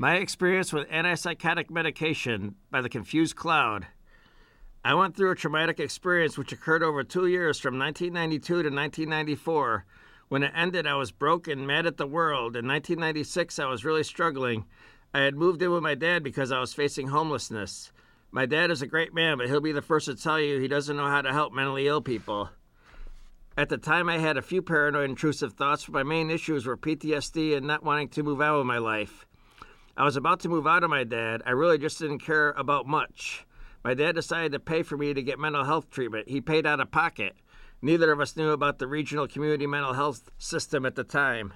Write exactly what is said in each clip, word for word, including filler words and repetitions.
My experience with antipsychotic medication by the Confused Cloud. I went through a traumatic experience which occurred over two years from nineteen ninety-two to nineteen ninety-four. When it ended, I was broke and mad at the world. In nineteen ninety-six, I was really struggling. I had moved in with my dad because I was facing homelessness. My dad is a great man, but he'll be the first to tell you he doesn't know how to help mentally ill people. At the time, I had a few paranoid intrusive thoughts, but my main issues were P T S D and not wanting to move on with my life. I was about to move out of my dad. I really just didn't care about much. My dad decided to pay for me to get mental health treatment. He paid out of pocket. Neither of us knew about the regional community mental health system at the time.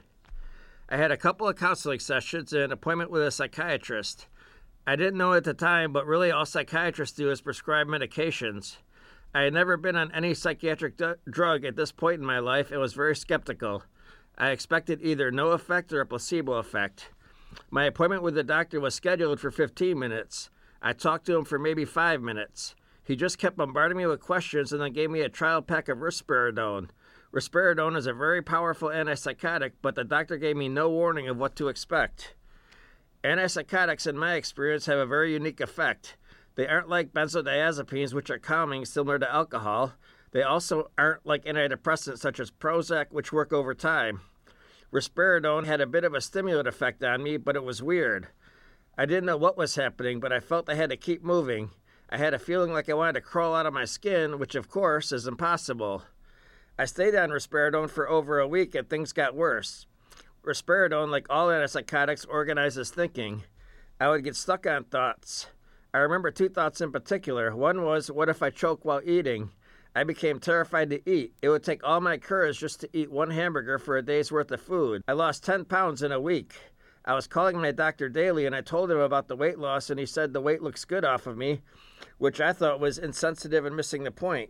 I had a couple of counseling sessions and an appointment with a psychiatrist. I didn't know at the time, but really all psychiatrists do is prescribe medications. I had never been on any psychiatric d- drug at this point in my life and was very skeptical. I expected either no effect or a placebo effect. My appointment with the doctor was scheduled for fifteen minutes. I talked to him for maybe five minutes. He just kept bombarding me with questions and then gave me a trial pack of risperidone. Risperidone is a very powerful antipsychotic, but the doctor gave me no warning of what to expect. Antipsychotics, in my experience, have a very unique effect. They aren't like benzodiazepines, which are calming, similar to alcohol. They also aren't like antidepressants such as Prozac, which work over time. Risperidone had a bit of a stimulant effect on me, but it was weird. I didn't know what was happening, but I felt I had to keep moving. I had a feeling like I wanted to crawl out of my skin, which of course is impossible. I stayed on risperidone for over a week and things got worse. Risperidone, like all antipsychotics, organizes thinking. I would get stuck on thoughts. I remember two thoughts in particular. One was, what if I choke while eating? I became terrified to eat. It would take all my courage just to eat one hamburger for a day's worth of food. I lost ten pounds in a week. I was calling my doctor daily, and I told him about the weight loss, and he said the weight looks good off of me, which I thought was insensitive and missing the point.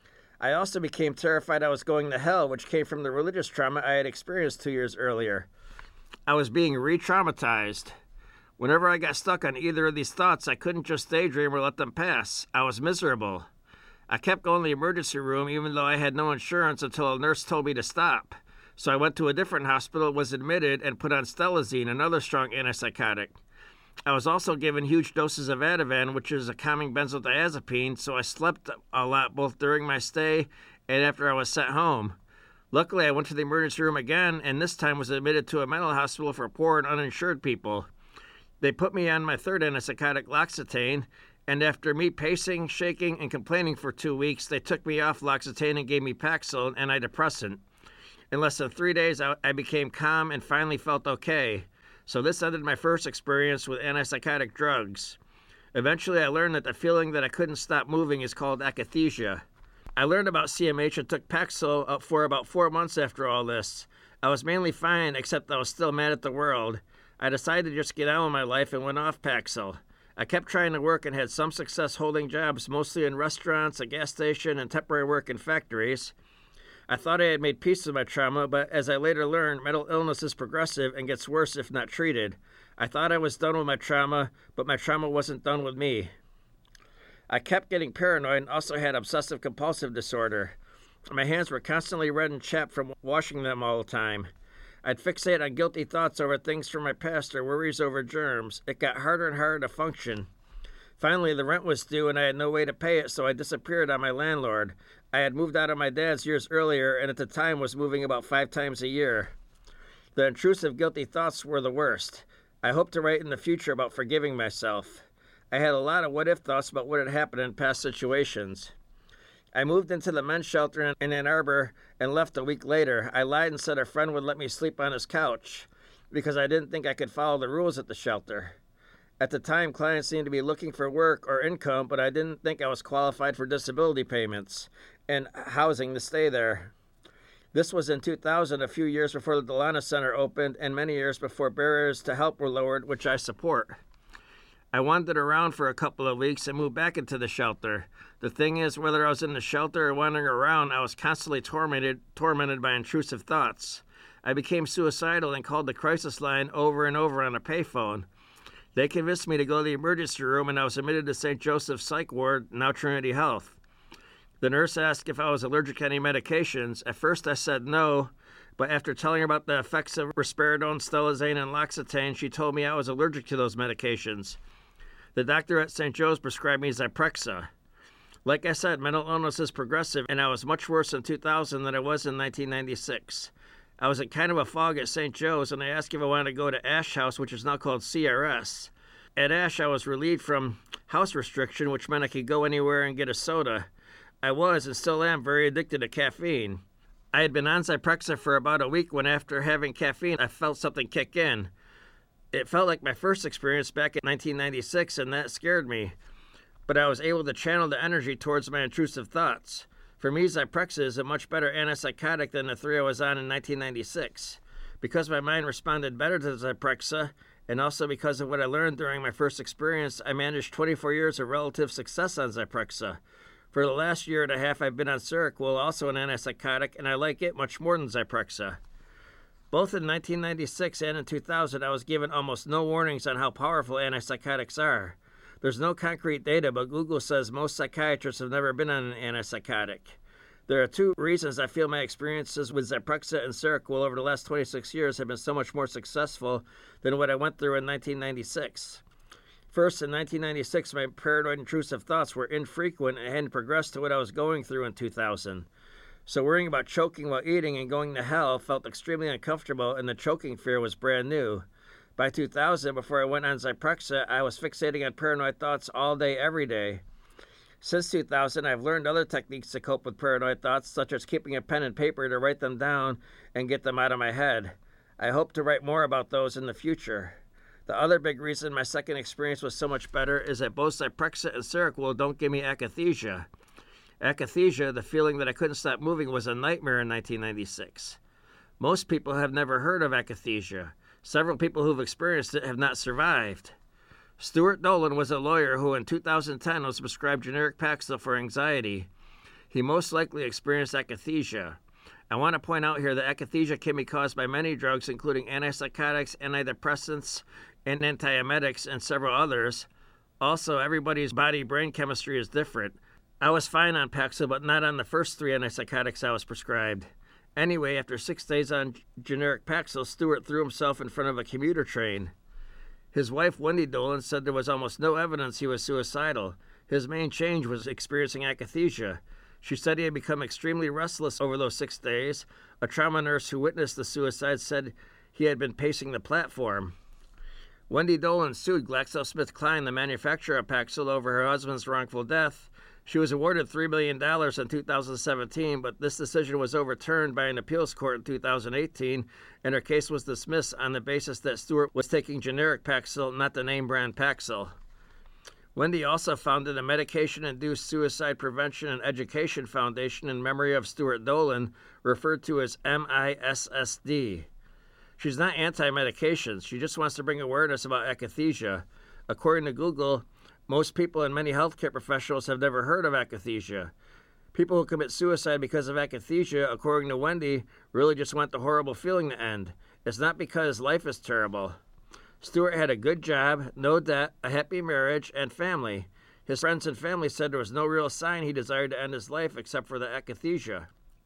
I also became terrified I was going to hell, which came from the religious trauma I had experienced two years earlier. I was being re-traumatized. Whenever I got stuck on either of these thoughts, I couldn't just daydream or let them pass. I was miserable. I kept going to the emergency room even though I had no insurance until a nurse told me to stop. So I went to a different hospital, was admitted, and put on Stelazine, another strong antipsychotic. I was also given huge doses of Ativan, which is a calming benzodiazepine, so I slept a lot both during my stay and after I was sent home. Luckily, I went to the emergency room again, and this time was admitted to a mental hospital for poor and uninsured people. They put me on my third antipsychotic, L'Occitane, and after me pacing, shaking, and complaining for two weeks, they took me off L'Occitane and gave me Paxil, an antidepressant. In less than three days, I, I became calm and finally felt okay. So this ended my first experience with antipsychotic drugs. Eventually, I learned that the feeling that I couldn't stop moving is called akathisia. I learned about C M H and took Paxil for about four months after all this. I was mainly fine, except I was still mad at the world. I decided to just get on with my life and went off Paxil. I kept trying to work and had some success holding jobs, mostly in restaurants, a gas station, and temporary work in factories. I thought I had made peace with my trauma, but as I later learned, mental illness is progressive and gets worse if not treated. I thought I was done with my trauma, but my trauma wasn't done with me. I kept getting paranoid and also had obsessive-compulsive disorder. My hands were constantly red and chapped from washing them all the time. I'd fixate on guilty thoughts over things from my past or worries over germs. It got harder and harder to function. Finally, the rent was due and I had no way to pay it, so I disappeared on my landlord. I had moved out of my dad's years earlier and at the time was moving about five times a year. The intrusive guilty thoughts were the worst. I hope to write in the future about forgiving myself. I had a lot of what-if thoughts about what had happened in past situations. I moved into the men's shelter in Ann Arbor and left a week later. I lied and said a friend would let me sleep on his couch because I didn't think I could follow the rules at the shelter. At the time, clients seemed to be looking for work or income, but I didn't think I was qualified for disability payments and housing to stay there. This was in two thousand, a few years before the Delana Center opened and many years before barriers to help were lowered, which I support. I wandered around for a couple of weeks and moved back into the shelter. The thing is, whether I was in the shelter or wandering around, I was constantly tormented, tormented by intrusive thoughts. I became suicidal and called the crisis line over and over on a payphone. They convinced me to go to the emergency room, and I was admitted to Saint Joseph's Psych Ward, now Trinity Health. The nurse asked if I was allergic to any medications. At first I said no, But after telling her about the effects of risperidone, stelazane, and L'Occitane, she told me I was allergic to those medications. The doctor at Saint Joe's prescribed me Zyprexa. Like I said, mental illness is progressive, and I was much worse in two thousand than I was in nineteen ninety-six. I was in kind of a fog at Saint Joe's, and I asked if I wanted to go to Ash House, which is now called C R S. At Ash, I was relieved from house restriction, which meant I could go anywhere and get a soda. I was, and still am, very addicted to caffeine. I had been on Zyprexa for about a week when, after having caffeine, I felt something kick in. It felt like my first experience back in nineteen ninety-six, and that scared me. But I was able to channel the energy towards my intrusive thoughts. For me, Zyprexa is a much better antipsychotic than the three I was on in nineteen ninety-six. Because my mind responded better to Zyprexa, and also because of what I learned during my first experience, I managed twenty-four years of relative success on Zyprexa. For the last year and a half, I've been on Seroquel, also an antipsychotic, and I like it much more than Zyprexa. Both in nineteen ninety-six and in two thousand, I was given almost no warnings on how powerful antipsychotics are. There's no concrete data, but Google says most psychiatrists have never been on an antipsychotic. There are two reasons I feel my experiences with Zyprexa and Seroquel over the last twenty-six years have been so much more successful than what I went through in nineteen ninety-six. First, in nineteen ninety-six, my paranoid intrusive thoughts were infrequent and hadn't progressed to what I was going through in two thousand. So worrying about choking while eating and going to hell felt extremely uncomfortable, and the choking fear was brand new. By two thousand, before I went on Zyprexa, I was fixating on paranoid thoughts all day, every day. Since two thousand, I've learned other techniques to cope with paranoid thoughts, such as keeping a pen and paper to write them down and get them out of my head. I hope to write more about those in the future. The other big reason my second experience was so much better is that both Zyprexa and Seroquel don't give me akathisia. Akathisia, the feeling that I couldn't stop moving, was a nightmare in nineteen ninety-six. Most people have never heard of akathisia. Several people who've experienced it have not survived. Stuart Dolan was a lawyer who in two thousand ten was prescribed generic Paxil for anxiety. He most likely experienced akathisia. I want to point out here that akathisia can be caused by many drugs, including antipsychotics, antidepressants, and antiemetics, and several others. Also, everybody's body-brain chemistry is different. I was fine on Paxil, but not on the first three antipsychotics I was prescribed. Anyway, after six days on generic Paxil, Stuart threw himself in front of a commuter train. His wife, Wendy Dolan, said there was almost no evidence he was suicidal. His main change was experiencing akathisia. She said he had become extremely restless over those six days. A trauma nurse who witnessed the suicide said he had been pacing the platform. Wendy Dolan sued GlaxoSmithKline, the manufacturer of Paxil, over her husband's wrongful death. She was awarded three million dollars in two thousand seventeen, but this decision was overturned by an appeals court in two thousand eighteen, and her case was dismissed on the basis that Stuart was taking generic Paxil, not the name brand Paxil. Wendy also founded a medication-induced suicide prevention and education foundation in memory of Stuart Dolan, referred to as M I S S D. She's not anti-medications. She just wants to bring awareness about akathisia. According to Google, most people and many healthcare professionals have never heard of akathisia. People who commit suicide because of akathisia, according to Wendy, really just want the horrible feeling to end. It's not because life is terrible. Stuart had a good job, no debt, a happy marriage, and family. His friends and family said there was no real sign he desired to end his life except for the akathisia.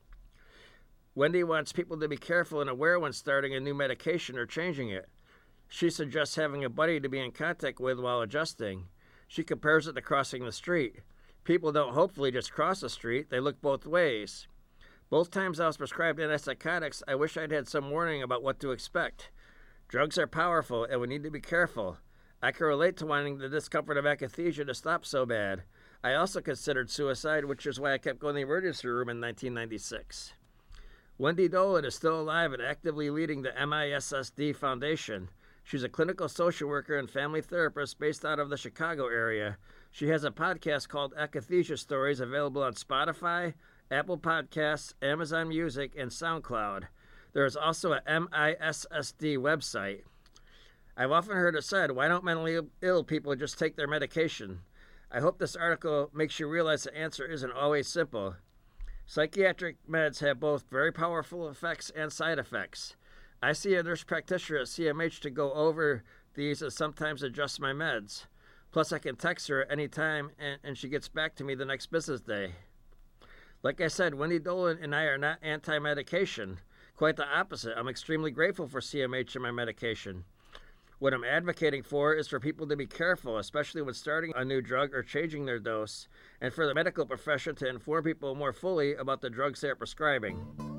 Wendy wants people to be careful and aware when starting a new medication or changing it. She suggests having a buddy to be in contact with while adjusting. She compares it to crossing the street. People don't hopefully just cross the street, they look both ways. Both times I was prescribed antipsychotics, I wish I'd had some warning about what to expect. Drugs are powerful, and we need to be careful. I can relate to wanting the discomfort of akathisia to stop so bad. I also considered suicide, which is why I kept going to the emergency room in nineteen ninety-six. Wendy Dolan is still alive and actively leading the M I S S D Foundation. She's a clinical social worker and family therapist based out of the Chicago area. She has a podcast called Akathisia Stories, available on Spotify, Apple Podcasts, Amazon Music, and SoundCloud. There is also a M I S S D website. I've often heard it said, why don't mentally ill people just take their medication? I hope this article makes you realize the answer isn't always simple. Psychiatric meds have both very powerful effects and side effects. I see a nurse practitioner at C M H to go over these and sometimes adjust my meds. Plus, I can text her at any time, and, and she gets back to me the next business day. Like I said, Wendy Dolan and I are not anti-medication. Quite the opposite. I'm extremely grateful for C M H in my medication. What I'm advocating for is for people to be careful, especially when starting a new drug or changing their dose, and for the medical profession to inform people more fully about the drugs they're prescribing.